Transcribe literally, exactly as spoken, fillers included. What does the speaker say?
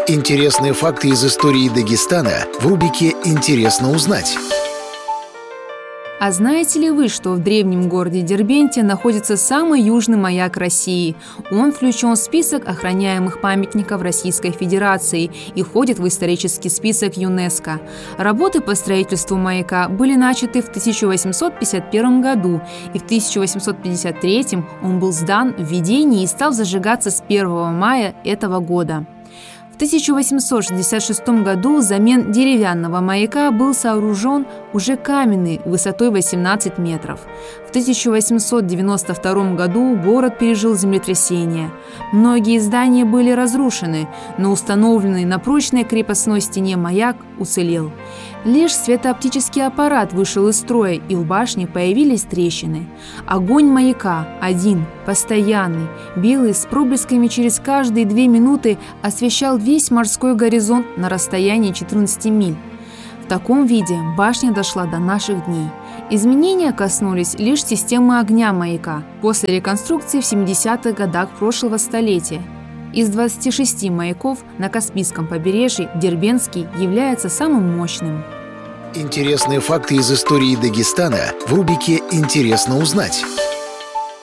Интересные факты из истории Дагестана в рубрике «Интересно узнать». А знаете ли вы, что в древнем городе Дербенте находится самый южный маяк России? Он включен в список охраняемых памятников Российской Федерации и входит в исторический список ЮНЕСКО. Работы по строительству маяка были начаты в тысяча восемьсот пятьдесят первом году, и в тысяча восемьсот пятьдесят третьем он был сдан в ведение и стал зажигаться с первого мая этого года. В тысяча восемьсот шестьдесят шестом году взамен деревянного маяка был сооружен уже каменный высотой восемнадцать метров. В тысяча восемьсот девяносто втором году город пережил землетрясение. Многие здания были разрушены, но установленный на прочной крепостной стене маяк уцелел. Лишь светооптический аппарат вышел из строя, и в башне появились трещины. Огонь маяка, один, постоянный, белый, с проблесками через каждые две минуты, освещал весь морской горизонт на расстоянии четырнадцати миль. В таком виде башня дошла до наших дней. Изменения коснулись лишь системы огня маяка после реконструкции в семидесятых годах прошлого столетия. Из двадцати шести маяков на Каспийском побережье Дербентский является самым мощным. Интересные факты из истории Дагестана в рубрике «Интересно узнать».